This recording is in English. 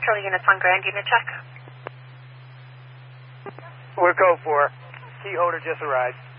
Control units on ground, unit check. We're code 4. Key holder just arrived.